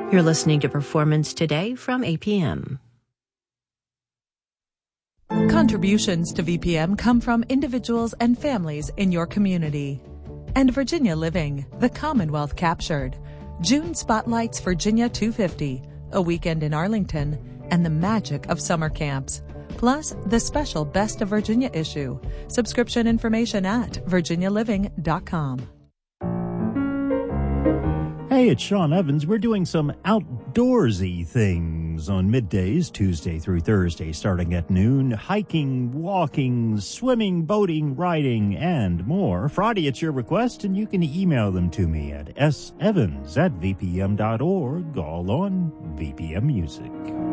You're listening to Performance Today from APM. Contributions to VPM come from individuals and families in your community. And Virginia Living, the Commonwealth Captured. June spotlights Virginia 250, a weekend in Arlington, and the magic of summer camps. Plus, the special Best of Virginia issue. Subscription information at virginialiving.com. Hey, it's Sean Evans. We're doing some outdoorsy things on middays, Tuesday through Thursday, starting at noon. Hiking, walking, swimming, boating, riding, and more. Friday, it's your request, and you can email them to me at sevans@vpm.org, all on VPM Music.